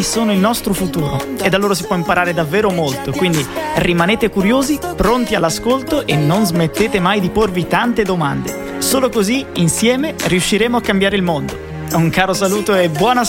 giovani sono il nostro futuro e da loro si può imparare davvero molto, quindi rimanete curiosi, pronti all'ascolto e non smettete mai di porvi tante domande. Solo così, insieme, riusciremo a cambiare il mondo. Un caro saluto e buona